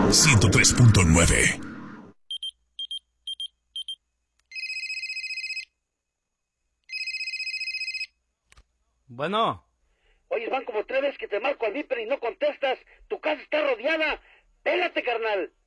103.9. Bueno. Oye, van como 3 veces que te marco al Viper y no contestas. Tu casa está rodeada. Pélate, carnal.